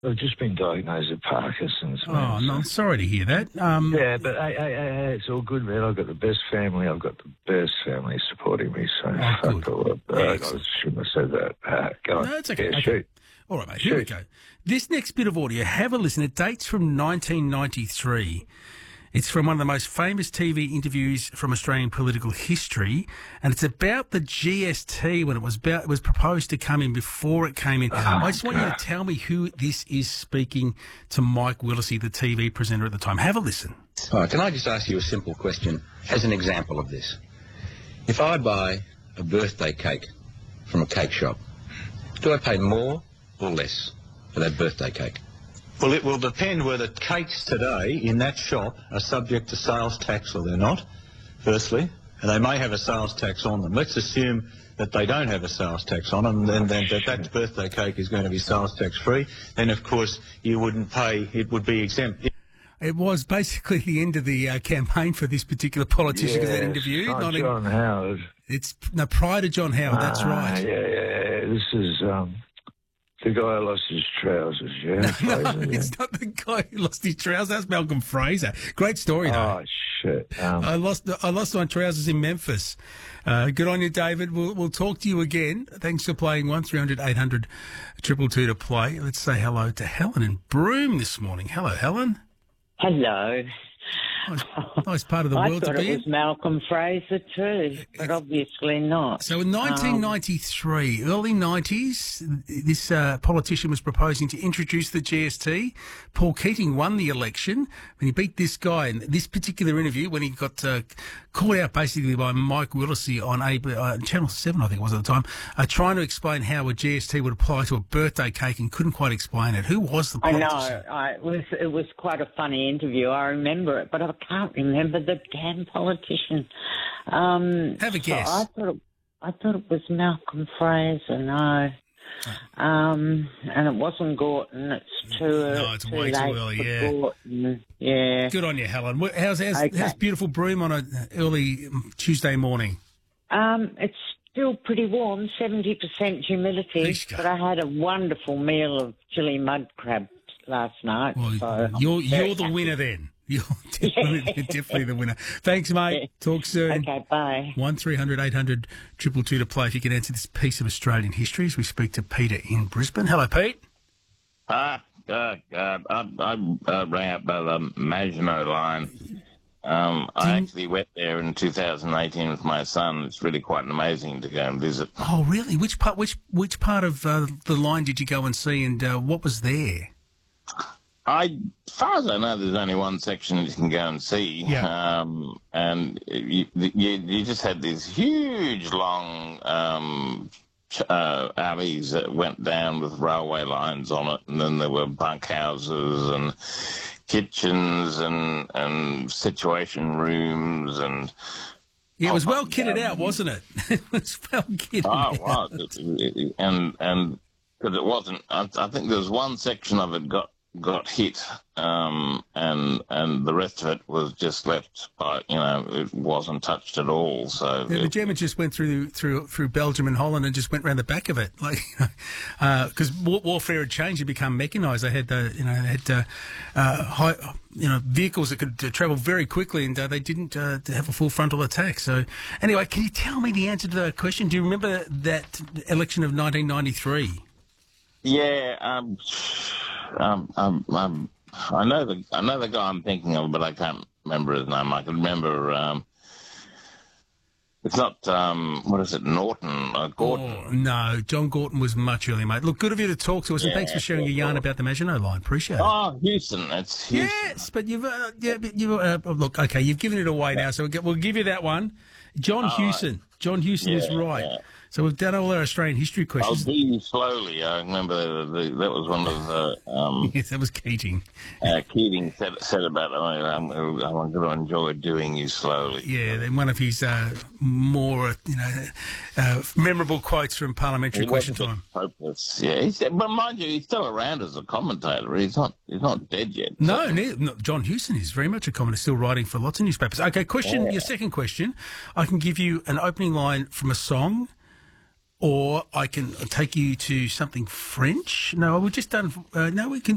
I've just been diagnosed with Parkinson's. Oh, Man, no, I'm sorry to hear that. yeah, but hey, it's all good, man. I've got the best family. I've got the best family supporting me. So good. I shouldn't have said that. Go on. No, it's okay. Yeah, Okay. shoot. All right, mate, here we go. This next bit of audio, have a listen. It dates from 1993. It's from one of the most famous TV interviews from Australian political history, and it's about the GST when it was proposed to come in before it came in. I just want you to tell me who this is speaking to Mike Willesee, the TV presenter at the time. Have a listen. All right, can I just ask you a simple question as an example of this? If I buy a birthday cake from a cake shop, do I pay more or less for that birthday cake? Well, it will depend whether cakes today in that shop are subject to sales tax or they're not, firstly, and they may have a sales tax on them. Let's assume that they don't have a sales tax on them, and then that birthday cake is going to be sales tax free. Then, of course, you wouldn't pay, it would be exempt. It was basically the end of the campaign for this particular politician, that interview. Not John Howard. It's prior to John Howard, that's right. Yeah. This is... the guy who lost his trousers, yeah? No, it's not the guy who lost his trousers. That's Malcolm Fraser. Great story, though. Oh, shit. I lost my trousers in Memphis. Good on you, David. We'll talk to you again. Thanks for playing 1300 800 222 to play. Let's say hello to Helen in Broome this morning. Hello, Helen. Hello. Nice part of the world to be in. I thought it was Malcolm Fraser too, but obviously not. So in 1993, early 90s, this politician was proposing to introduce the GST. Paul Keating won the election when he beat this guy. In this particular interview, when he got called out basically by Mike Willesee on Channel 7, I think it was at the time, trying to explain how a GST would apply to a birthday cake and couldn't quite explain it. Who was the politician? I know. It was quite a funny interview. I remember it, but I can't remember the damn politician. Have a guess. So I thought it was Malcolm Fraser. No. And it wasn't Gorton. It's it's way too early. Yeah. Gorton. Yeah. Good on you, Helen. How's beautiful Broome on an early Tuesday morning? It's still pretty warm, 70% humidity. But I had a wonderful meal of chili mud crab last night. Well, so you're the winner then. You're definitely the winner. Thanks, mate. Talk soon. Okay, bye. 1300 800 222 to play if you can answer this piece of Australian history as we speak to Peter in Brisbane. Hello, Pete. I rang up by the Maginot Line. I actually went there in 2018 with my son. It's really quite amazing to go and visit. Oh, really? Which part of the line did you go and see, and what was there? As far as I know, there's only one section you can go and see. Yeah. And you just had these huge, long alleys that went down with railway lines on it, and then there were bunkhouses and kitchens and situation rooms and... Yeah, it was well kitted out, wasn't it? It was well kitted out. Oh, wow. And because it wasn't... I think there was one section of it got hit, and the rest of it was just left by, it wasn't touched at all. So the Germans just went through Belgium and Holland and just went round the back of it, because warfare had changed and become mechanised. They had vehicles that could travel very quickly, and they didn't have a full frontal attack. So anyway, can you tell me the answer to that question? Do you remember that election of 1993? Yeah. I know the guy I'm thinking of, but I can't remember his name. I can remember. It's not. What is it? Norton? Gorton? Oh, no, John Gorton was much earlier, mate. Look, good of you to talk to us, and thanks for sharing your yarn about the Maginot Line. Appreciate it. Oh, Houston. It's Houston. Yes, but you've look. Okay, you've given it away now, so we'll give you that one. John Hewson. Right. John Hewson is right. Yeah. So we've done all our Australian history questions. I'll do you slowly. I remember that was one of the... yes, that was Keating. Keating said about, I'm going to enjoy doing you slowly. Yeah, then one of his more, memorable quotes from Parliamentary Question Time. Hopeless. Yeah, but mind you, he's still around as a commentator. He's not dead yet. No, John Hewson is very much a commentator, still writing for lots of newspapers. Okay, your second question. I can give you an opening line from a song, or I can take you to something French. No, we've just done... no, we can...